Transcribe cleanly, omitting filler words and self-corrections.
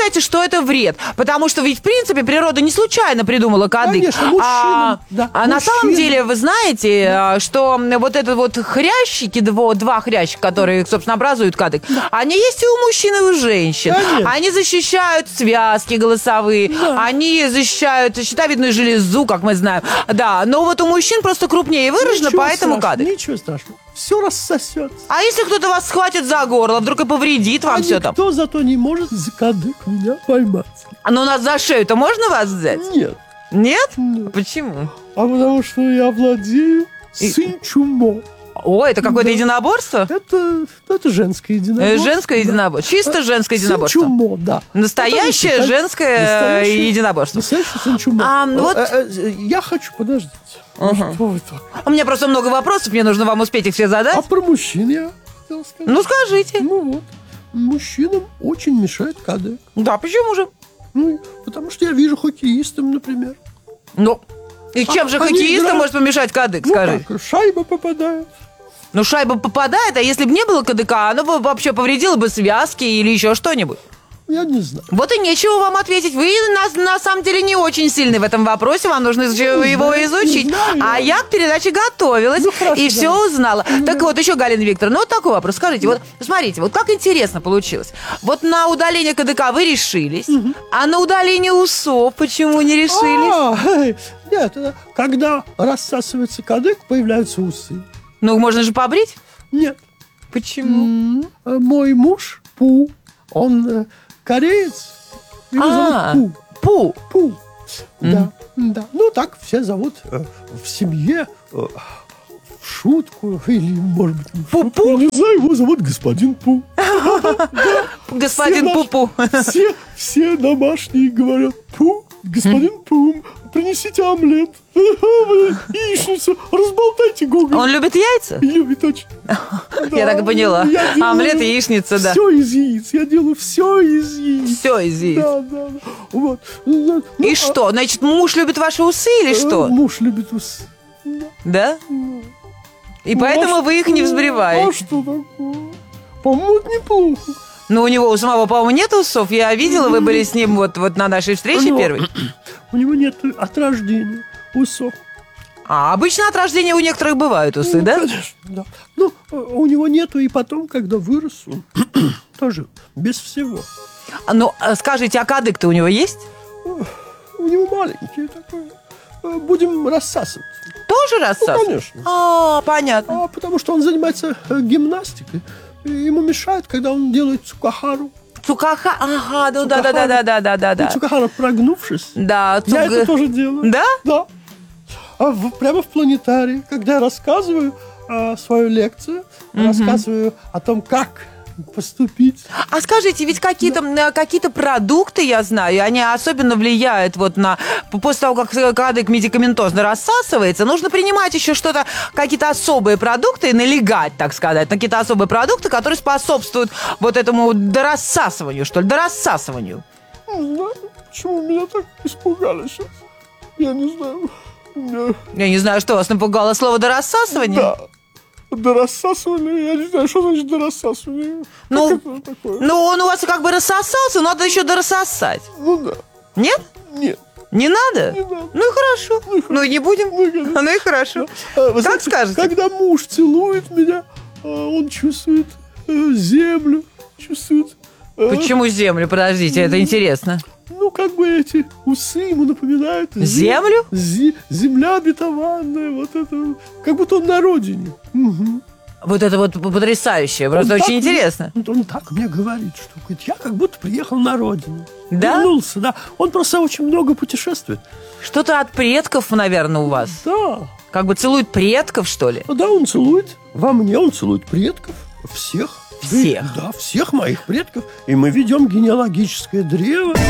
считаете, что это вред? Потому что ведь, в принципе, природа не случайно придумала кадык. Конечно, мужчинам, на самом деле, вы знаете, что вот это вот хрящики, два хрящика, которые, собственно, образуют кадык, они есть и у мужчин, и у женщин. Конечно. Они защищают связки голосовые, они защищают щитовидную железу, как мы знаем. Да, но вот у мужчин просто крупнее выражено, Ничего поэтому страшного, кадык. Ничего страшного. Все рассосется. А если кто-то вас схватит за горло, вдруг и повредит вам все там? Никто зато не может за кадык меня поймать. Ну, у нас за шею-то можно вас взять? Нет. Нет? Нет. Почему? А потому что я владею синчумо. О, это какое-то единоборство? Это женское единоборство. Женское единоборство. Чисто женское единоборство. Синчумо, да. Настоящее женское единоборство. Настоящее синчумо. Вот... Я хочу, подождите. Что вы так? У меня просто много вопросов, мне нужно вам успеть их все задать. А про мужчин я хотел сказать. Ну, скажите. Ну вот. Мужчинам очень мешает кадык. Да, почему же? Ну, потому что я вижу хоккеистам, например. Ну, и чем же они хоккеистам играют... может помешать кадык, Ну, скажи? как, шайба попадает. Ну, шайба попадает, а если бы не было кадыка, оно бы вообще повредило бы связки или еще что-нибудь. Я не знаю. Вот и нечего вам ответить. Вы на самом деле не очень сильны в этом вопросе. Вам нужно его изучить. А я к передаче готовилась и все узнала. Так вот, еще, Галина Викторовна, вот такой вопрос. Скажите, вот смотрите, вот как интересно получилось. Вот на удаление кадыка вы решились, а на удаление усов почему не решились? Нет, когда рассасывается кадык, появляются усы. Ну, можно же побрить? Нет. Почему? Мой муж Пу, он кореец. Его зовут Пу. Пу. Да. Ну, так все зовут в семье в шутку. Или, может быть, Пу-пу? не знаю, его зовут господин Пу. Господин Пу-пу. Все домашние говорят: Пу, господин Пу, принесите омлет, яичницу, разболтайте гоголь. Он любит яйца? Любит очень. Я так и поняла. Омлет и яичница, да. Все из яиц. Я делаю все из яиц. Все из яиц. Да. Вот. И что? Значит, муж любит ваши усы или что? Муж любит усы. Да? И поэтому вы их не взбриваете. А что такое? По-моему, это неплохо. Но у него у самого, по-моему, нет усов. Я видела, вы были с ним вот на нашей встрече первой. У него нет от рождения усов. А обычно от рождения у некоторых бывают усы, да? Конечно, да. Ну, у него нету и потом, когда вырос, он тоже без всего. Ну, скажите, а кадык-то у него есть? У него маленький такой. Будем рассасывать. Тоже рассасывать? Ну, конечно. Понятно. Потому что он занимается гимнастикой. И ему мешает, когда он делает цукахару. Цукаха, ага, ну да. Цукахара, прогнувшись. Да. Я это тоже делаю. Да? Да. Прямо в планетарии, когда я рассказываю свою лекцию, рассказываю о том, как поступить. А скажите, ведь какие-то продукты, я знаю, они особенно влияют вот на... После того, как кадык медикаментозно рассасывается, нужно принимать еще что-то, какие-то особые продукты, налегать, так сказать, на какие-то особые продукты, которые способствуют вот этому дорассасыванию, что ли, дорассасыванию. Не знаю, почему меня так испугали сейчас. Я не знаю. Я не знаю, что вас напугало слово «дорассасывание». Да. Дорассасывали, я не знаю, что значит дорассасывали. Ну, он у вас как бы рассосался, надо еще дорассосать. Ну да. Нет? Нет. Не надо? Не надо. Ну и хорошо. Ну и не будем. Ну и хорошо. Вы Как знаете, скажете? Когда муж целует меня, он чувствует землю, чувствует... Почему землю? Подождите, это интересно. Ну, как бы эти усы ему напоминают... Землю? Земля обетованная, вот это... Как будто он на родине. Угу. Вот это вот потрясающе, просто очень интересно. Он так мне говорит, что говорит, я как будто приехал на родину. Да? Вернулся, да. Он просто очень много путешествует. Что-то от предков, наверное, у вас. Да. Как бы целует предков, что ли? Да, он целует. Во мне он целует предков. Всех. Всех? Да, всех моих предков. И мы ведем генеалогическое древо.